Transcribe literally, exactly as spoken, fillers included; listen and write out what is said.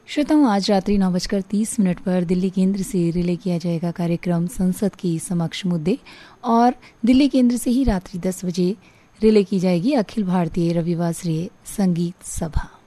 श्रोताओं, आज रात्रि नौ बजकर तीस मिनट पर दिल्ली केंद्र से रिले किया जाएगा कार्यक्रम संसद के समक्ष मुद्दे, और दिल्ली केंद्र से ही रात्रि दस बजे रिले की जाएगी अखिल भारतीय रविवासरीय संगीत सभा।